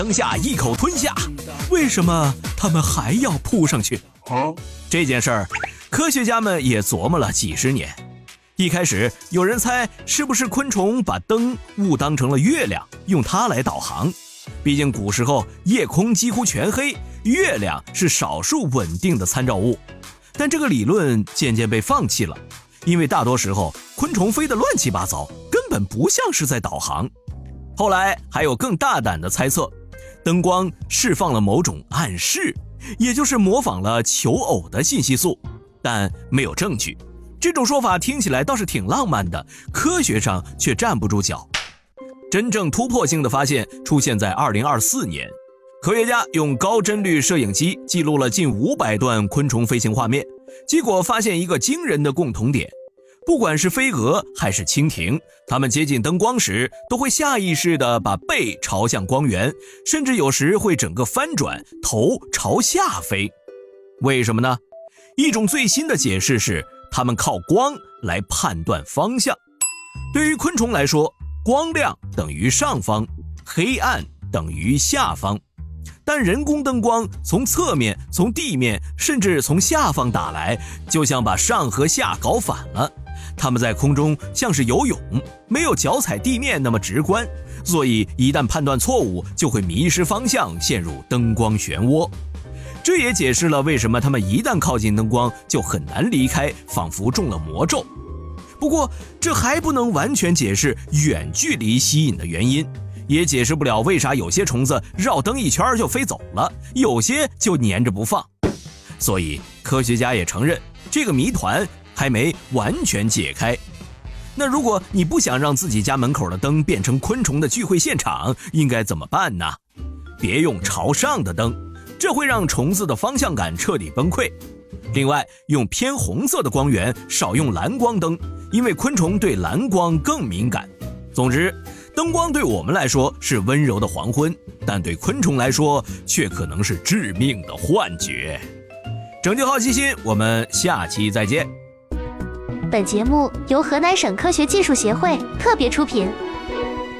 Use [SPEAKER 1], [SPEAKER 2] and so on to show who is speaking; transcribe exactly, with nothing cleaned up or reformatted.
[SPEAKER 1] 灯下一口吞下，为什么他们还要扑上去？这件事儿，科学家们也琢磨了几十年。一开始有人猜是不是昆虫把灯误当成了月亮，用它来导航。毕竟古时候夜空几乎全黑，月亮是少数稳定的参照物。但这个理论渐渐被放弃了，因为大多时候昆虫飞得乱七八糟，根本不像是在导航。后来还有更大胆的猜测，灯光释放了某种暗示，也就是模仿了求偶的信息素，但没有证据。这种说法听起来倒是挺浪漫的，科学上却站不住脚。真正突破性的发现出现在二零二四年，科学家用高帧率摄影机记录了近五百段昆虫飞行画面，结果发现一个惊人的共同点，不管是飞蛾还是蜻蜓，它们接近灯光时都会下意识地把背朝向光源，甚至有时会整个翻转，头朝下飞。为什么呢？一种最新的解释是它们靠光来判断方向。对于昆虫来说，光亮等于上方，黑暗等于下方。但人工灯光从侧面、从地面，甚至从下方打来，就像把上和下搞反了。它们在空中像是游泳，没有脚踩地面那么直观，所以一旦判断错误，就会迷失方向，陷入灯光漩涡。这也解释了为什么它们一旦靠近灯光就很难离开，仿佛中了魔咒。不过这还不能完全解释远距离吸引的原因，也解释不了为啥有些虫子绕灯一圈就飞走了，有些就粘着不放。所以科学家也承认，这个谜团还没完全解开。那如果你不想让自己家门口的灯变成昆虫的聚会现场，应该怎么办呢？别用朝上的灯，这会让虫子的方向感彻底崩溃。另外，用偏红色的光源，少用蓝光灯，因为昆虫对蓝光更敏感。总之，灯光对我们来说是温柔的黄昏，但对昆虫来说却可能是致命的幻觉。拯救好奇心，我们下期再见。
[SPEAKER 2] 本节目由河南省科学技术协会特别出品。